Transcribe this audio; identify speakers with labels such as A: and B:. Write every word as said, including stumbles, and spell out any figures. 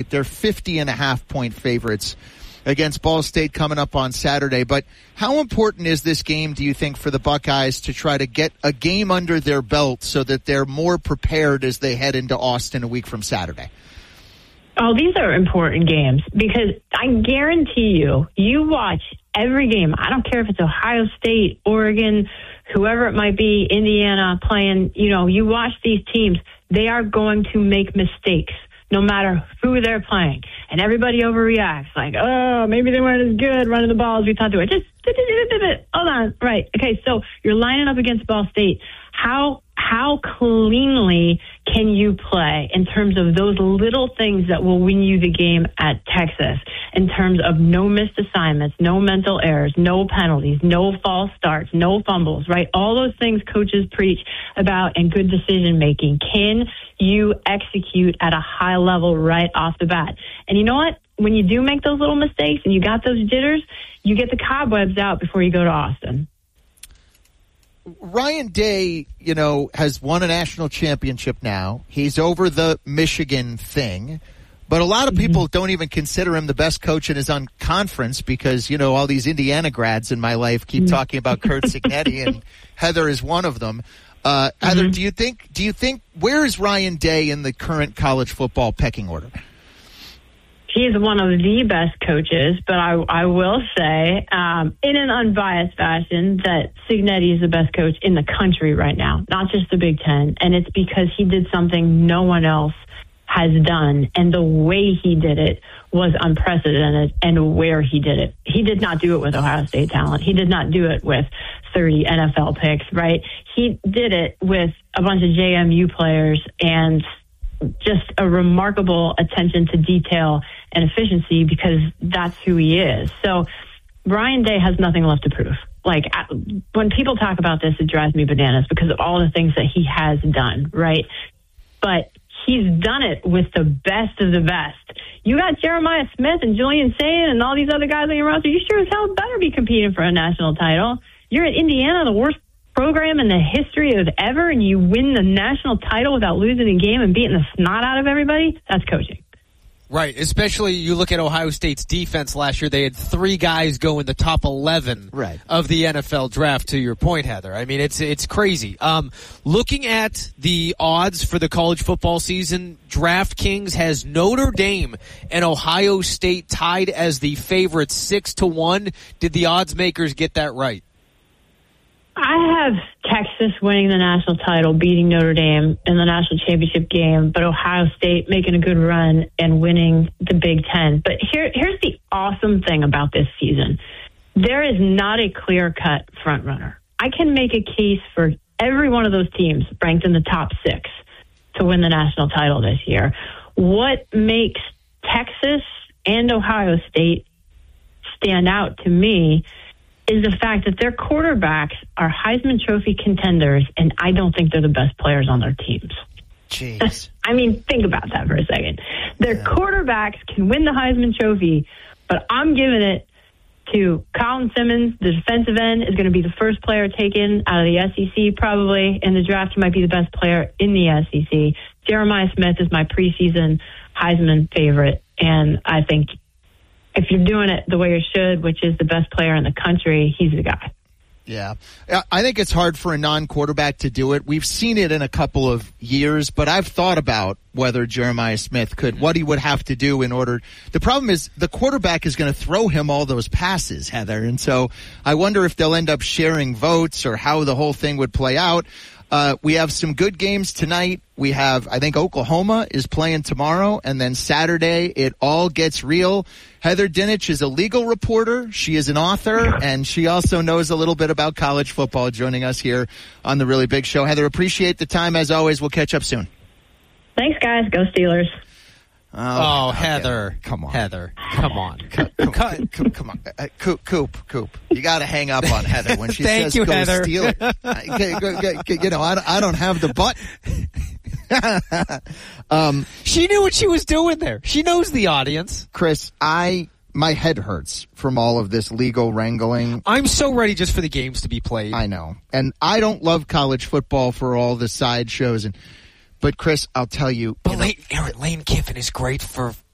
A: They're fifty and a half point favorites against Ball State coming up on Saturday. But how important is this game, do you think, for the Buckeyes to try to get a game under their belt so that they're more prepared as they head into Austin a week from Saturday?
B: Oh, these are important games because I guarantee you, you watch every game. I don't care if it's Ohio State, Oregon, whoever it might be, Indiana playing, you know, you watch these teams, they are going to make mistakes no matter who they're playing. And everybody overreacts like, oh, maybe they weren't as good running the ball as we thought they were. Just, hold on. Right. Okay, so you're lining up against Ball State. How how cleanly can you play in terms of those little things that will win you the game at Texas, in terms of no missed assignments, no mental errors, no penalties, no false starts, no fumbles, right? All those things coaches preach about and good decision making. Can you execute at a high level right off the bat? And you know what? When you do make those little mistakes and you got those jitters, you get the cobwebs out before you go to Austin.
A: Ryan Day, you know, has won a national championship now. He's over the Michigan thing. But a lot of people mm-hmm. don't even consider him the best coach in his own conference because, you know, all these Indiana grads in my life keep mm-hmm. talking about Curt Cignetti, and Heather is one of them. Uh, mm-hmm. Heather, do you think, do you think, where is Ryan Day in the current college football pecking order?
B: He's one of the best coaches, but I, I will say, um, in an unbiased fashion, that Cignetti is the best coach in the country right now, not just the Big Ten. And it's because he did something no one else has done. And the way he did it was unprecedented, and where he did it. He did not do it with Ohio State talent. He did not do it with thirty N F L picks, right? He did it with a bunch of J M U players and just a remarkable attention to detail and efficiency, because that's who he is. So Ryan Day has nothing left to prove. Like, when people talk about this, it drives me bananas because of all the things that he has done, right? But he's done it with the best of the best. You got Jeremiah Smith and Julian Sayin and all these other guys on your roster. You sure as hell better be competing for a national title. You're at Indiana, the worst program in the history of ever, and you win the national title without losing a game and beating the snot out of everybody. That's coaching.
C: Right, especially you look at Ohio State's defense last year. They had three guys go in the top eleven
A: right.
C: of the N F L draft, to your point, Heather. I mean, it's it's crazy. Um, looking at the odds for the college football season, DraftKings has Notre Dame and Ohio State tied as the favorites, six to one. Did the odds makers get that right?
B: I have Texas winning the national title, beating Notre Dame in the national championship game, but Ohio State making a good run and winning the Big Ten. But here, here's the awesome thing about this season. There is not a clear-cut front runner. I can make a case for every one of those teams ranked in the top six to win the national title this year. What makes Texas and Ohio State stand out to me is the fact that their quarterbacks are Heisman Trophy contenders, and I don't think they're the best players on their teams.
A: Jeez.
B: I mean, think about that for a second. Their yeah. quarterbacks can win the Heisman Trophy, but I'm giving it to Colin Simmons, the defensive end, is going to be the first player taken out of the S E C probably in the draft. He might be the best player in the S E C. Jeremiah Smith is my preseason Heisman favorite, and I think if you're doing it the way you should, which is the best player in the country, he's the guy.
A: Yeah. I think it's hard for a non-quarterback to do it. We've seen it in a couple of years, but I've thought about whether Jeremiah Smith could, what he would have to do in order. The problem is the quarterback is going to throw him all those passes, Heather. And so I wonder if they'll end up sharing votes or how the whole thing would play out. Uh, we have some good games tonight. We have, I think Oklahoma is playing tomorrow, and then Saturday it all gets real. Heather Dinich is a legal reporter. She is an author, and she also knows a little bit about college football, joining us here on the Really Big Show. Heather, appreciate the time as always. We'll catch up soon.
B: Thanks, guys. Go Steelers.
C: Oh, oh Heather.
A: Okay. Come on.
C: Heather, come on.
A: Come, come, come, come on. Uh, Coop, Coop, Coop. You got to hang up on Heather when she
C: Thank
A: says
C: you,
A: go
C: Heather.
A: Steelers. You know, I, I don't have the button. um,
C: she knew what she was doing there. She knows the audience.
A: Chris, I... my head hurts from all of this legal wrangling.
C: I'm so ready just for the games to be played.
A: I know. And I don't love college football for all the sideshows and... But, Chris, I'll tell you...
C: But
A: you
C: Lane, Aaron, Lane Kiffin is great for